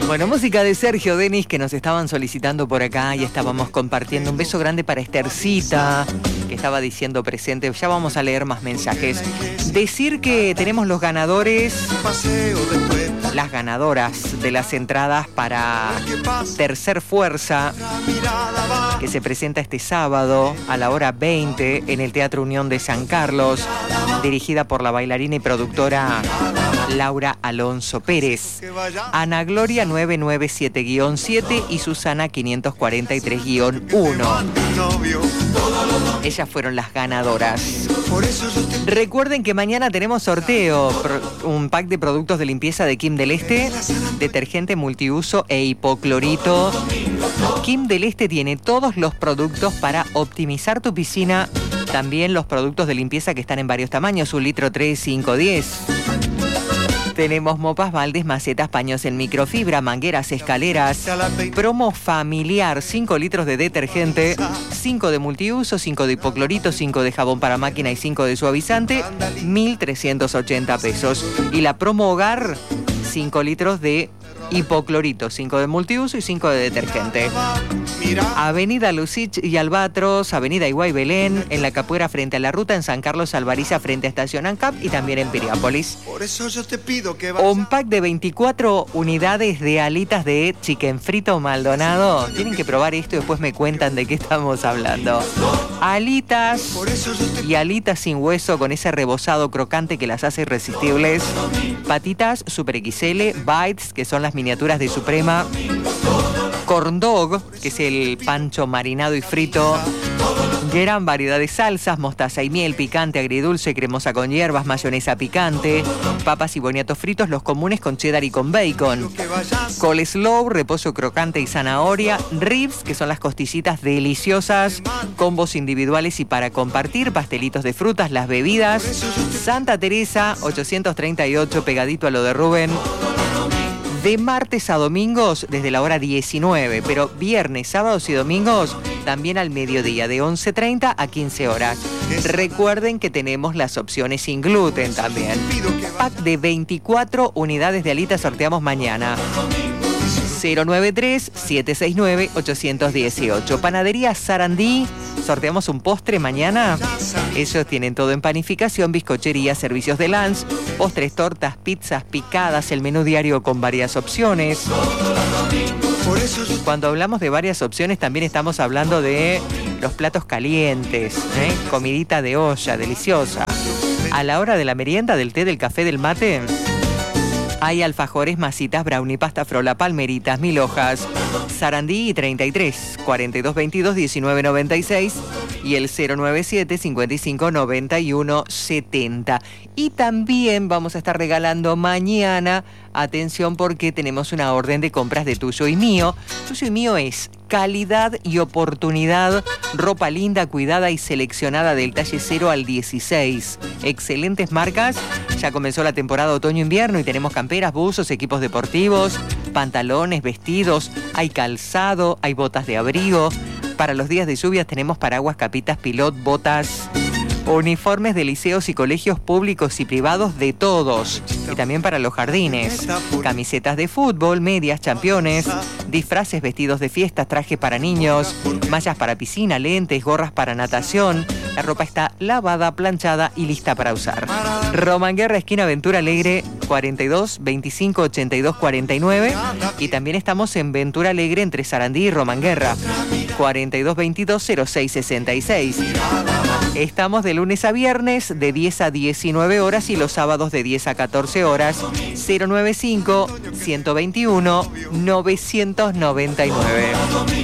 Bueno, música de Sergio Denis que nos estaban solicitando por acá y estábamos compartiendo. Un beso grande para Esthercita, que estaba diciendo presente. Ya vamos a leer más mensajes. Decir que tenemos los ganadores, las ganadoras de las entradas para Tercer Fuerza, que se presenta este sábado a la hora 20 en el Teatro Unión de San Carlos, dirigida por la bailarina y productora Laura Alonso Pérez. Ana Gloria 997-7 y Susana 543-1. Ellas fueron las ganadoras. Recuerden que mañana tenemos sorteo, un pack de productos de limpieza de Kim del Este, detergente multiuso e hipoclorito. Kim del Este tiene todos los productos para optimizar tu piscina, también los productos de limpieza que están en varios tamaños, 1 litro, 3, 5, 10. Tenemos mopas, baldes, macetas, paños en microfibra, mangueras, escaleras. Promo familiar, 5 litros de detergente, 5 de multiuso, 5 de hipoclorito, 5 de jabón para máquina y 5 de suavizante, 1.380 pesos. Y la promo hogar, 5 litros de hipoclorito, 5 de multiuso y 5 de detergente. Avenida Lucich y Albatros, Avenida Iguay Belén, en La Capuera frente a la ruta, en San Carlos Alvariza frente a Estación ANCAP y también en Piriápolis. Por eso yo te pido que un pack de 24 unidades de alitas de chicken frito Maldonado. Tienen que probar esto y después me cuentan de qué estamos hablando. Alitas y alitas sin hueso con ese rebozado crocante que las hace irresistibles. Patitas Super XL, Bites, que son las miniaturas de Suprema. Corn dog, que es el pancho marinado y frito. Gran variedad de salsas, mostaza y miel, picante, agridulce, cremosa con hierbas, mayonesa picante, papas y boniatos fritos, los comunes con cheddar y con bacon. Coleslaw, repollo crocante y zanahoria. Ribs, que son las costillitas deliciosas, combos individuales y para compartir, pastelitos de frutas, las bebidas. Santa Teresa, 838, pegadito a lo de Rubén. De martes a domingos desde la hora 19, pero viernes, sábados y domingos también al mediodía, de 11:30 a 15 horas. Recuerden que tenemos las opciones sin gluten también. Pack de 24 unidades de alitas sorteamos mañana. 093-769-818. Panadería Sarandí, sorteamos un postre mañana. Ellos tienen todo en panificación, bizcochería, servicios de lunch, postres, tortas, pizzas, picadas, el menú diario con varias opciones. Cuando hablamos de varias opciones también estamos hablando de los platos calientes, comidita de olla, deliciosa. A la hora de la merienda, del té, del café, del mate, hay alfajores, masitas, brownie, pasta frola, palmeritas, 1000 hojas. Sarandí 33 42 22 19 96 y el 097 55 91 70. Y también vamos a estar regalando mañana, atención porque tenemos una orden de compras de Tuyo y Mío. Tuyo y Mío es calidad y oportunidad, ropa linda, cuidada y seleccionada del talle 0 al 16. Excelentes marcas. Ya comenzó la temporada otoño-invierno y tenemos camperas, buzos, equipos deportivos, pantalones, vestidos, hay calzado, hay botas de abrigo. Para los días de lluvias tenemos paraguas, capitas, pilot, botas, uniformes de liceos y colegios públicos y privados de todos. Y también para los jardines. Camisetas de fútbol, medias, championes, disfraces, vestidos de fiestas, trajes para niños, mallas para piscina, lentes, gorras para natación. La ropa está lavada, planchada y lista para usar. Romanguerra, esquina Ventura Alegre, 42 25 82 49. Y también estamos en Ventura Alegre entre Sarandí y Romanguerra, 42 22 06 66. Estamos de lunes a viernes de 10 a 19 horas y los sábados de 10 a 14 horas. 095 121 999.